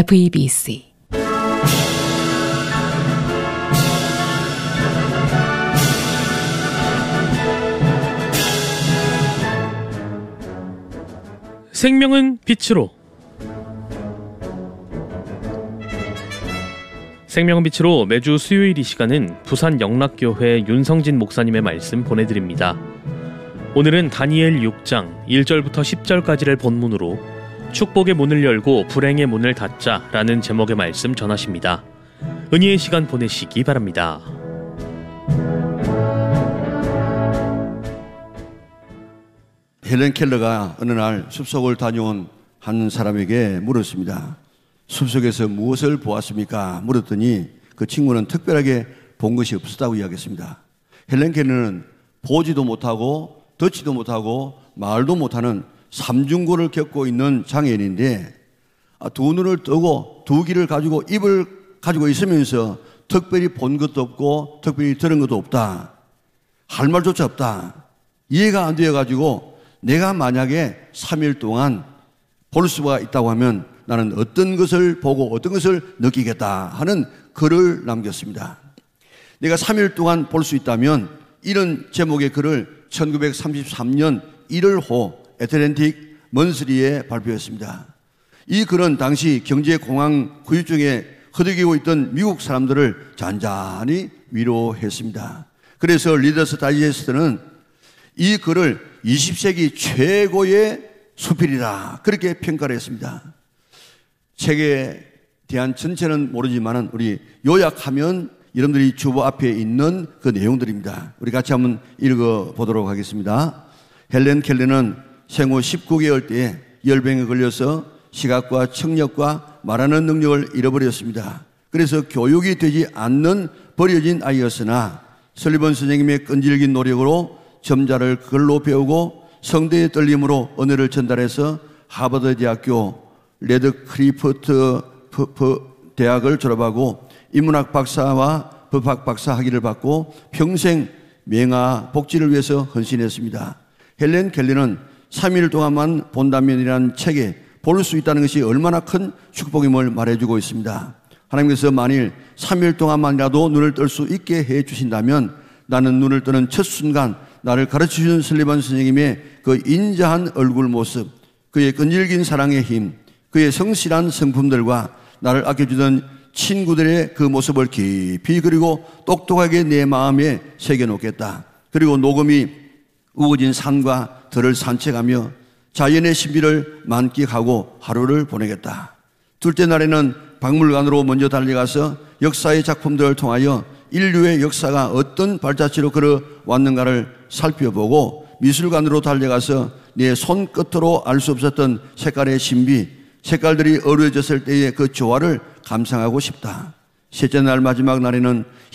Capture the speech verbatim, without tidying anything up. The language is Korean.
에프이비씨 생명은 빛으로. 생명은 빛으로 매주 수요일 이 시간은 부산 영락교회 윤성진 목사님의 말씀 보내드립니다. 오늘은 다니엘 육 장 일 절부터 십 절까지를 본문으로 축복의 문을 열고 불행의 문을 닫자 라는 제목의 말씀 전하십니다. 은혜의 시간 보내시기 바랍니다. 헬렌 켈러가 어느 날 숲속을 다녀온 한 사람에게 물었습니다. 숲속에서 무엇을 보았습니까? 물었더니 그 친구는 특별하게 본 것이 없었다고 이야기했습니다. 헬렌 켈러는 보지도 못하고 듣지도 못하고 말도 못하는 삼중고를 겪고 있는 장애인인데 두 눈을 뜨고 두 귀를 가지고 입을 가지고 있으면서 특별히 본 것도 없고 특별히 들은 것도 없다. 할 말조차 없다. 이해가 안 되어가지고 내가 만약에 삼 일 동안 볼 수가 있다고 하면 나는 어떤 것을 보고 어떤 것을 느끼겠다 하는 글을 남겼습니다. 내가 삼 일 동안 볼 수 있다면 이런 제목의 글을 천구백삼십삼 년 일월호 애틀랜틱 먼슬리에 발표했습니다. 이 글은 당시 경제공황 후유증에 허덕이고 있던 미국 사람들을 잔잔히 위로했습니다. 그래서 리더스 다이제스트는 이 글을 이십 세기 최고의 수필이다 그렇게 평가를 했습니다. 책에 대한 전체는 모르지만 우리 요약하면 여러분들이 주보 앞에 있는 그 내용들입니다. 우리 같이 한번 읽어보도록 하겠습니다. 헬렌 켈러는 생후 십구 개월 때에 열병에 걸려서 시각과 청력과 말하는 능력을 잃어버렸습니다. 그래서 교육이 되지 않는 버려진 아이였으나 설리번 선생님의 끈질긴 노력으로 점자를 글로 배우고 성대의 떨림으로 언어를 전달해서 하버드 대학교 레드크리프트 대학을 졸업하고 인문학 박사와 법학 박사 학위를 받고 평생 명예 복지를 위해서 헌신했습니다. 헬렌 켈러는 삼 일 동안만 본다면이라는 책에 볼 수 있다는 것이 얼마나 큰 축복임을 말해주고 있습니다. 하나님께서 만일 삼 일 동안만이라도 눈을 뜰 수 있게 해주신다면 나는 눈을 뜨는 첫 순간 나를 가르쳐주는 설리반 선생님의 그 인자한 얼굴 모습, 그의 끈질긴 사랑의 힘, 그의 성실한 성품들과 나를 아껴주던 친구들의 그 모습을 깊이 그리고 똑똑하게 내 마음에 새겨놓겠다. 그리고 녹음이 우거진 산과 들을 산책하며 자연의 신비를 만끽하고 하루를 보내겠다. 둘째 날에는 박물관으로 먼저 달려가서 역사의 작품들을 통하여 인류의 역사가 어떤 발자취로 걸어왔는가를 살펴보고 미술관으로 달려가서 내 손끝으로 알 수 없었던 색깔의 신비, 색깔들이 어우러졌을 때의 그 조화를 감상하고 싶다. 셋째 날 마지막 날에는